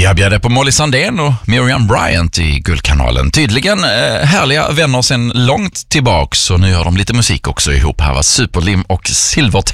Jag bjöd på Molly Sandén och Miriam Bryant i Guldkanalen. Tydligen härliga vänner sedan långt tillbaks, och nu gör de lite musik också ihop. Här var Superlim och Silvertejp.